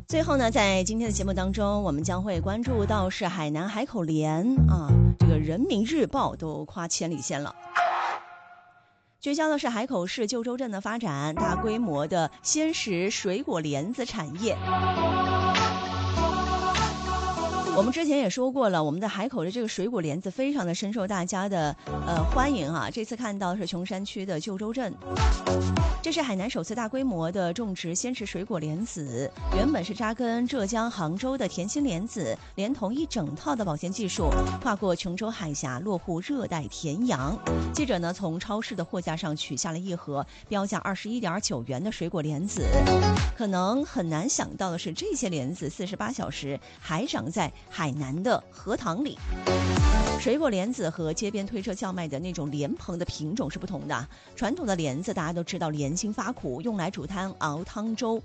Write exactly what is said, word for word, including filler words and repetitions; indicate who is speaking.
Speaker 1: 最后呢，在今天的节目当中，我们将会关注到是海南海口莲啊，这个人民日报都夸千里线了。聚焦的是海口市旧州镇的发展，大规模的鲜食水果莲子产业。我们之前也说过了，我们的海口的这个水果莲子非常的深受大家的呃欢迎啊。这次看到的是琼山区的旧州镇，这是海南首次大规模的种植鲜食水果莲子，原本是扎根浙江杭州的甜心莲子，连同一整套的保鲜技术，跨过琼州海峡，落户热带甜阳。记者呢从超市的货架上取下了一盒标价二十一点九元的水果莲子，可能很难想到的是，这些莲子四十八小时还长在海南的荷塘里。水果莲子和街边推车叫卖的那种莲蓬的品种是不同的。传统的莲子大家都知道莲心发苦，用来煮汤熬汤粥，